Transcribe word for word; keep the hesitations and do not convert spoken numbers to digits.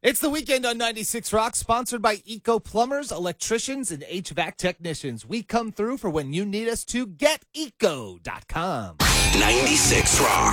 It's the weekend on ninety-six Rock, sponsored by Eco Plumbers, Electricians, and H V A C Technicians. We come through for when you need us to get eco dot com. ninety-six Rock.